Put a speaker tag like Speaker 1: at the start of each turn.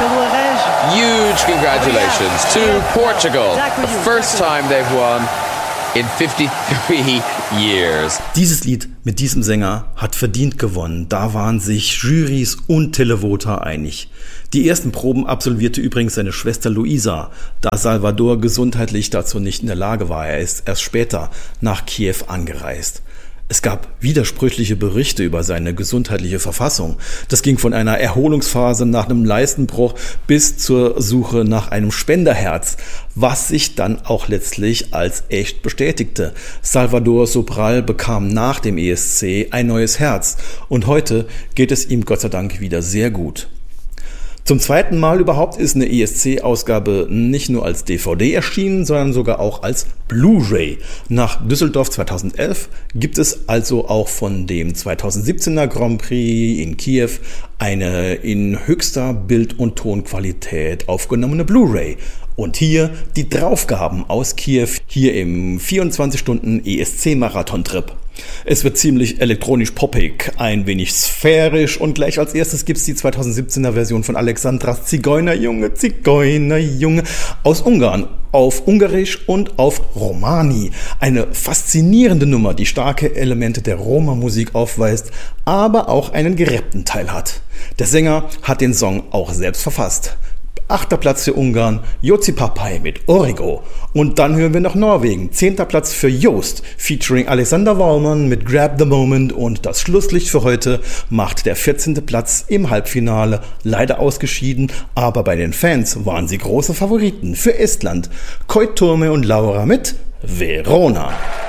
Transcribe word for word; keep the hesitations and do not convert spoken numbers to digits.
Speaker 1: Huge congratulations to Portugal. The first time they've won in fifty-three years.
Speaker 2: Dieses Lied mit diesem Sänger hat verdient gewonnen. Da waren sich Jurys und Televoter einig. Die ersten Proben absolvierte übrigens seine Schwester Luisa, da Salvador gesundheitlich dazu nicht in der Lage war. Er ist erst später nach Kiew angereist. Es gab widersprüchliche Berichte über seine gesundheitliche Verfassung. Das ging von einer Erholungsphase nach einem Leistenbruch bis zur Suche nach einem Spenderherz, was sich dann auch letztlich als echt bestätigte. Salvador Sobral bekam nach dem E S C ein neues Herz und heute geht es ihm Gott sei Dank wieder sehr gut. Zum zweiten Mal überhaupt ist eine E S C-Ausgabe nicht nur als D V D erschienen, sondern sogar auch als Blu-ray. Nach Düsseldorf zweitausendelf gibt es also auch von dem zweitausendsiebzehner Grand Prix in Kiew eine in höchster Bild- und Tonqualität aufgenommene Blu-ray. Und hier die Draufgaben aus Kiew, hier im vierundzwanzig Stunden E S C-Marathon-Trip. Es wird ziemlich elektronisch-poppig, ein wenig sphärisch und gleich als erstes gibt's die zweitausendsiebzehner Version von Alexandras Zigeunerjunge, Zigeunerjunge aus Ungarn, auf Ungarisch und auf Romani. Eine faszinierende Nummer, die starke Elemente der Roma-Musik aufweist, aber auch einen gerappten Teil hat. Der Sänger hat den Song auch selbst verfasst. Achter Platz für Ungarn, Jozi Papai mit Origo. Und dann hören wir noch Norwegen. Zehnter Platz für Joost, featuring Alexander Wallmann mit Grab the Moment. Und das Schlusslicht für heute macht der vierzehnte Platz im Halbfinale. Leider ausgeschieden, aber bei den Fans waren sie große Favoriten für Estland. Koit Turme und Laura mit Verona.